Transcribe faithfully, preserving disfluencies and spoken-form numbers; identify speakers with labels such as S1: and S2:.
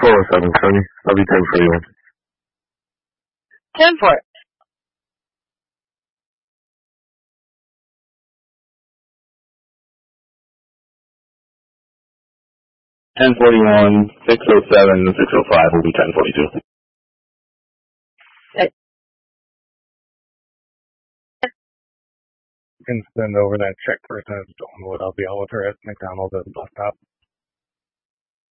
S1: four oh seven, Sonny. I'll be ten forty-one.
S2: ten for it.
S3: ten forty-one, six oh seven, and six oh five will be ten forty-two.
S2: Okay.
S4: You can send over that check for Lieutenant Stonewood. I'll be out with her at McDonald's at the bus stop.